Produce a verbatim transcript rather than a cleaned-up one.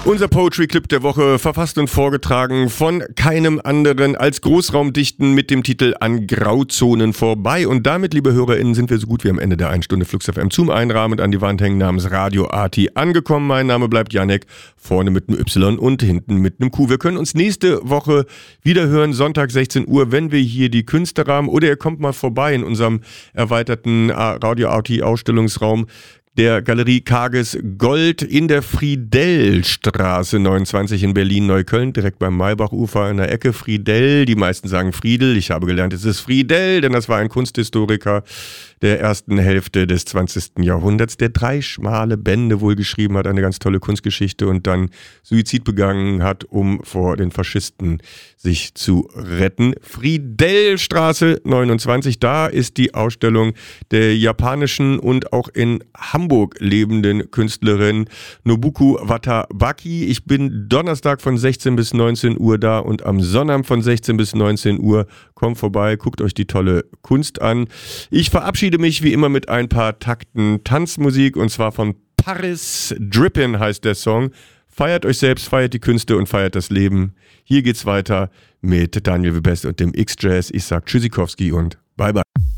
Unser Poetry-Clip der Woche, verfasst und vorgetragen von keinem anderen als Großraumdichten mit dem Titel An Grauzonen vorbei. Und damit, liebe HörerInnen, sind wir so gut wie am Ende der einen Stunde Flux F M zum Einrahmen und an die Wand hängen namens Radio Arti angekommen. Mein Name bleibt Janek, vorne mit einem Y und hinten mit einem Q. Wir können uns nächste Woche wieder hören, Sonntag sechzehn Uhr, wenn wir hier die Künstler haben. Oder ihr kommt mal vorbei in unserem erweiterten Radio Arti Ausstellungsraum der Galerie Karges Gold in der Friedellstraße neunundzwanzig in Berlin-Neukölln, direkt beim Maybachufer in der Ecke. Friedell, die meisten sagen Friedel, ich habe gelernt, es ist Friedell, denn das war ein Kunsthistoriker der ersten Hälfte des zwanzigsten Jahrhunderts, der drei schmale Bände wohl geschrieben hat, eine ganz tolle Kunstgeschichte und dann Suizid begangen hat, um vor den Faschisten sich zu retten. Friedellstraße neunundzwanzig, da ist die Ausstellung der japanischen und auch in Hamburg lebenden Künstlerin Nobuko Watabaki. Ich bin Donnerstag von sechzehn bis neunzehn Uhr da und am Sonnabend von sechzehn bis neunzehn Uhr. Kommt vorbei, guckt euch die tolle Kunst an. Ich verabschiede mich wie immer mit ein paar Takten Tanzmusik und zwar von Paris Drippin heißt der Song. Feiert euch selbst, feiert die Künste und feiert das Leben. Hier geht's weiter mit Daniel Webest und dem X-Jazz. Ich sag Tschüssikowski und bye bye.